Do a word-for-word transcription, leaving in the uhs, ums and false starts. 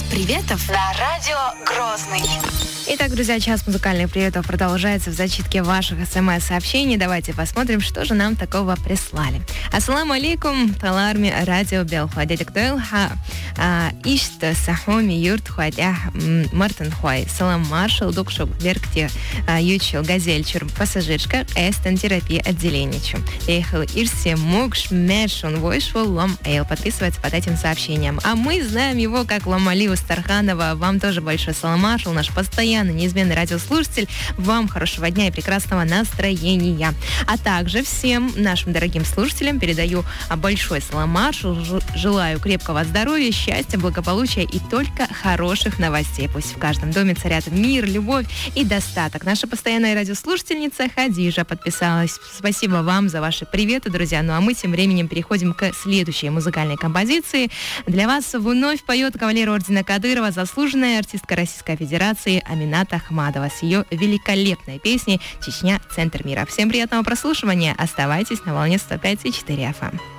приветов на радио Грозный. Итак, друзья, час музыкальных приветов продолжается в зачитке ваших смс-сообщений. Давайте посмотрим, что же нам такого прислали. Ассаламу алейкум, таларми радио Белхуа. Детектуэл ха ишта сахоми юрт хуадя мартин хуай. Салам маршал докшоп веркте ючил газельчур пассажирка эстен терапия отделеничу. Ехал ирсе мокш мершон войшвол лом эйл. Подписывается под этим сообщением. А мы знаем его как Ломалиу Старханова. Вам тоже большой салам маршал, наш постоянный неизменный радиослушатель. Вам хорошего дня и прекрасного настроения. А также всем нашим дорогим слушателям передаю большой салам маршал. Желаю крепкого здоровья, счастья, благополучия и только хороших новостей. Пусть в каждом доме царят мир, любовь и достаток. Наша постоянная радиослушательница Хадижа подписалась. Спасибо вам за ваши приветы, друзья. Ну а мы тем временем переходим к следующей музыкальной композиции. Для вас вновь поет кавалер ордена Кадырова, заслуженная артистка Российской Федерации Амина Ахмадова с ее великолепной песней «Чечня. Центр мира». Всем приятного прослушивания. Оставайтесь на волне сто пять и четыре эф эм.